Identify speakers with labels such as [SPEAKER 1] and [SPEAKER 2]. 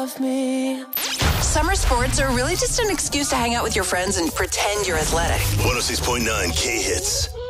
[SPEAKER 1] Summer sports are really just an excuse to hang out with your friends and pretend you're athletic.
[SPEAKER 2] 106.9 K-Hits.